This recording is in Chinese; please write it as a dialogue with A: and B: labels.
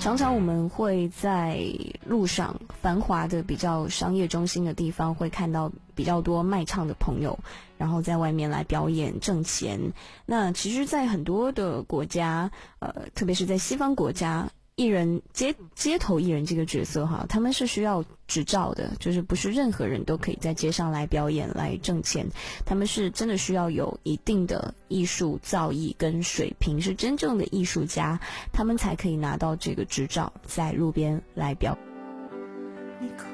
A: 常常我们会在路上繁华的比较商业中心的地方会看到比较多卖唱的朋友，然后在外面来表演挣钱。那其实在很多的国家特别是在西方国家，艺人街头艺人这个角色哈，他们是需要执照的，就是不是任何人都可以在街上来表演来挣钱，他们是真的需要有一定的艺术造诣跟水平，是真正的艺术家，他们才可以拿到这个执照在路边来表演。